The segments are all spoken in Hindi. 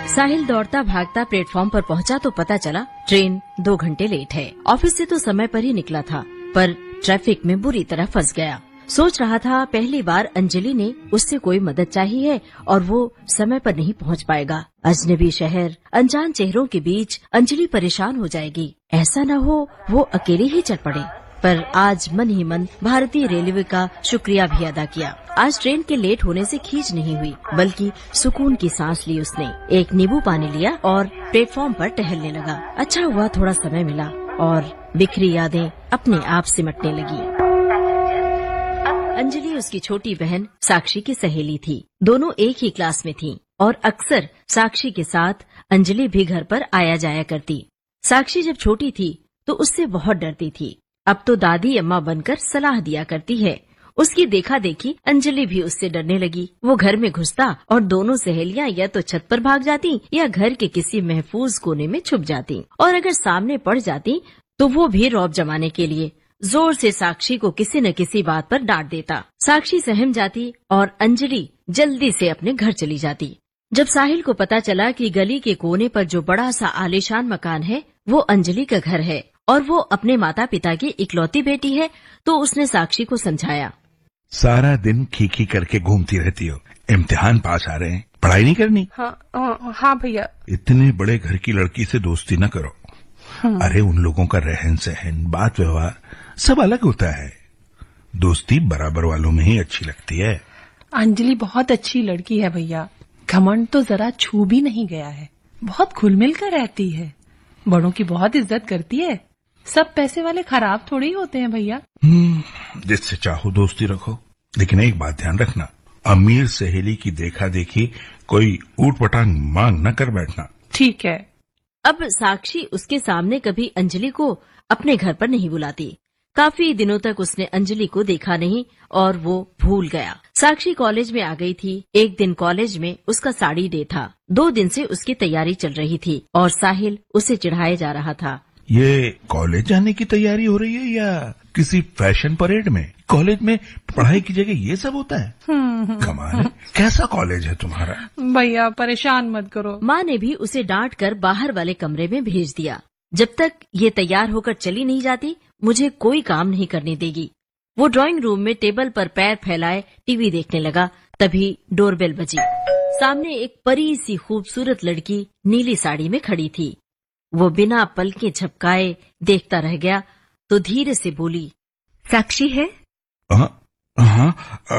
साहिल दौड़ता भागता प्लेटफॉर्म पर पहुंचा तो पता चला ट्रेन 2 घंटे लेट है। ऑफिस से तो समय पर ही निकला था, पर ट्रैफिक में बुरी तरह फंस गया। सोच रहा था पहली बार अंजलि ने उससे कोई मदद चाहिए है और वो समय पर नहीं पहुंच पाएगा। अजनबी शहर, अनजान चेहरों के बीच अंजलि परेशान हो जाएगी। ऐसा न हो वो अकेली ही चल पड़े। पर आज मन ही मन भारतीय रेलवे का शुक्रिया भी अदा किया। आज ट्रेन के लेट होने से खींच नहीं हुई, बल्कि सुकून की सांस ली उसने। एक नींबू पानी लिया और प्लेटफॉर्म पर टहलने लगा। अच्छा हुआ थोड़ा समय मिला और बिखरी यादें अपने आप सिमटने लगी। अंजलि उसकी छोटी बहन साक्षी की सहेली थी। दोनों एक ही क्लास में थीं और अक्सर साक्षी के साथ अंजलि भी घर पर आया जाया करती। साक्षी जब छोटी थी तो उससे बहुत डरती थी। अब तो दादी अम्मा बनकर सलाह दिया करती है। उसकी देखा देखी अंजलि भी उससे डरने लगी। वो घर में घुसता और दोनों सहेलियां या तो छत पर भाग जाती या घर के किसी महफूज कोने में छुप जाती, और अगर सामने पड़ जाती तो वो भी रौब जमाने के लिए जोर से साक्षी को किसी न किसी बात पर डांट देता। साक्षी सहम जाती और अंजलि जल्दी से अपने घर चली जाती। जब साहिल को पता चला कि गली के कोने पर जो बड़ा सा आलीशान मकान है वो अंजलि का घर है और वो अपने माता पिता की इकलौती बेटी है, तो उसने साक्षी को समझाया। सारा दिन खी करके घूमती रहती हो, इम्तिहान पास आ रहे हैं, पढ़ाई नहीं करनी? हाँ भैया। इतने बड़े घर की लड़की से दोस्ती न करो। अरे उन लोगों का रहन सहन, बात व्यवहार सब अलग होता है। दोस्ती बराबर वालों में ही अच्छी लगती है। अंजलि बहुत अच्छी लड़की है भैया। घमंड तो जरा छू भी नहीं गया है। बहुत घुल मिल कर रहती है, बड़ों की बहुत इज्जत करती है। सब पैसे वाले खराब थोड़ी होते हैं भैया। जिससे चाहो दोस्ती रखो, लेकिन एक बात ध्यान रखना, अमीर सहेली की देखा देखी कोई ऊट पटांग मांग न कर बैठना। ठीक है। अब साक्षी उसके सामने कभी अंजलि को अपने घर पर नहीं बुलाती। काफी दिनों तक उसने अंजलि को देखा नहीं और वो भूल गया। साक्षी कॉलेज में आ गई थी। एक दिन कॉलेज में उसका साड़ी डे था। 2 दिन से उसकी तैयारी चल रही थी और साहिल उसे चिढ़ाए जा रहा था। ये कॉलेज जाने की तैयारी हो रही है या किसी फैशन परेड में? कॉलेज में पढ़ाई की जगह ये सब होता है? कमाल है, कैसा कॉलेज है तुम्हारा? भैया परेशान मत करो। माँ ने भी उसे डांट कर बाहर वाले कमरे में भेज दिया। जब तक ये तैयार होकर चली नहीं जाती मुझे कोई काम नहीं करने देगी। वो ड्राइंग रूम में टेबल पर पैर फैलाए टीवी देखने लगा। तभी डोरबेल बजी। सामने एक परी सी खूबसूरत लड़की नीली साड़ी में खड़ी थी। वो बिना पलकें झपकाए देखता रह गया तो धीरे से बोली, साक्षी है? हाँ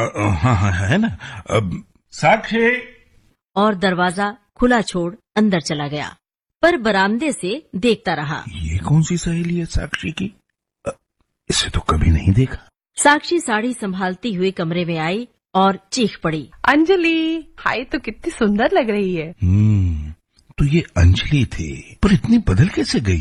है ना। साक्षी। और दरवाजा खुला छोड़ अंदर चला गया, पर बरामदे से देखता रहा। ये कौन सी सहेली है साक्षी की? इसे तो कभी नहीं देखा। साक्षी साड़ी संभालती हुई कमरे में आई और चीख पड़ी, अंजलि, हाय तो कितनी सुंदर लग रही है। तो ये अंजलि थी, पर इतनी बदल कैसे गई?